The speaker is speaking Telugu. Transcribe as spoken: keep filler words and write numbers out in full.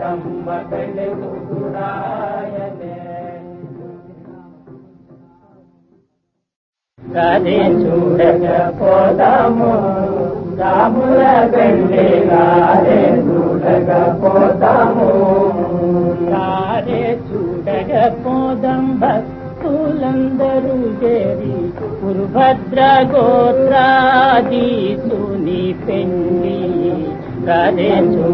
రాజమ్మ పెళ్లి కూతురాయనే రాజే చూడకపోతాము రాముల పెళ్లి రాజే చూడకపోతాము రాజే చూడకపోదాం భక్తులందరూ చేరి పురుభద్ర గోత్రాదీసుని పెళ్లి రాజే